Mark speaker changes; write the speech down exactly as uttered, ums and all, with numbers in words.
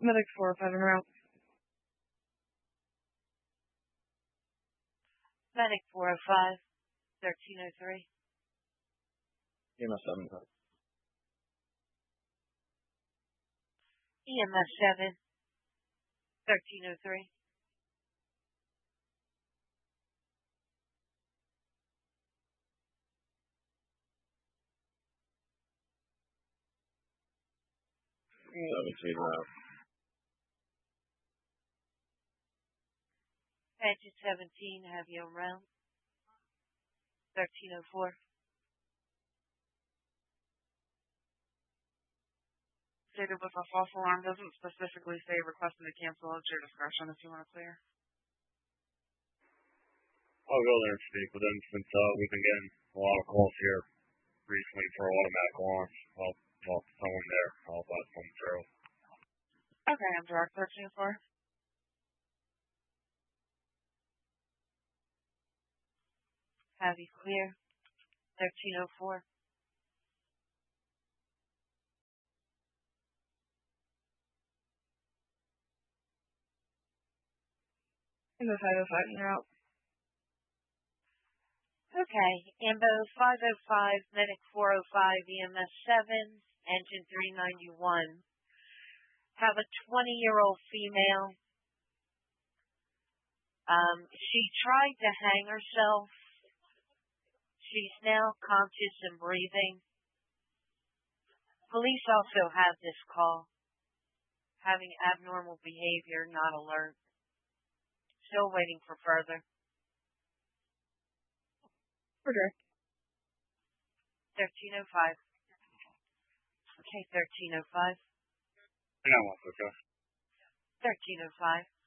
Speaker 1: Medic four oh five en route.
Speaker 2: Medic four oh five, thirteen oh three.
Speaker 3: E M S seven.
Speaker 2: E M S seven, thirteen oh three.
Speaker 3: seventeen route.
Speaker 2: Engine seventeen, have you around? thirteen oh four.
Speaker 1: Stated with a false alarm doesn't specifically say requesting to cancel. It's your discretion if you want to clear.
Speaker 4: I'll go there and speak with them since uh, we've been getting a lot of calls here recently for automatic alarms. I'll talk to someone there. I'll let them through.
Speaker 1: Okay, I'm direct thirteen oh four.
Speaker 2: Have you clear? thirteen oh four.
Speaker 1: In the five oh five en route.
Speaker 2: Okay, Ambo five oh five, Medic four oh five, E M S seven, Engine three ninety-one. Have a twenty-year-old female. Um, she tried to hang herself. She's now conscious and breathing. Police also have this call. Having abnormal behavior, not alert. Still waiting for further.
Speaker 1: Order.
Speaker 2: thirteen oh five. Okay, thirteen oh five.
Speaker 4: Yeah, okay.
Speaker 2: thirteen oh five.